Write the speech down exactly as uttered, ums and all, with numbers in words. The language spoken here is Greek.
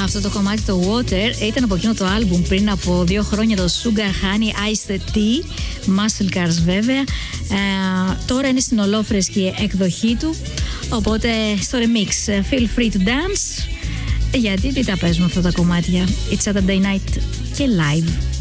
Αυτό το κομμάτι, το Water, ήταν από εκείνο το άλμπουμ πριν από δύο χρόνια, το Sugar Honey Iced Tea, Muscle Cars βέβαια. Ε, τώρα είναι στην ολόφρεσκη εκδοχή του, οπότε στο remix Feel Free to Dance, γιατί τι τα παίζουμε αυτά τα κομμάτια. It's Saturday Night και live.